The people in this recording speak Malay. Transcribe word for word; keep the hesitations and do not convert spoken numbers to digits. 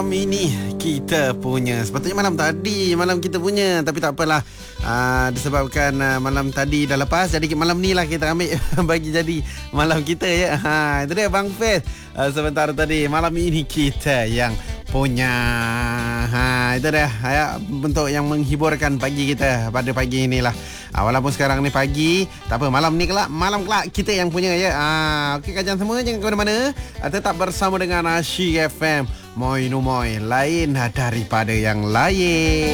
Ini kita punya. Sepatutnya malam tadi malam kita punya, tapi tak apalah. Aa, disebabkan aa, malam tadi dah lepas, jadi malam ni lah kita ambil bagi jadi malam kita ya. Ha, itu dia Bang Fez. Aa, sebentar tadi malam ini kita yang punya. Ha, itu dia ya, bentuk yang menghiburkan pagi kita pada pagi inilah. Ha, walaupun sekarang ni pagi, tak apa, malam ni kelak, malam kelak kita yang punya ya. Ha, okey kajian semua, jangan ke mana-mana. Ha, tetap bersama dengan Asyik F M. Moi no moi, lain daripada yang lain.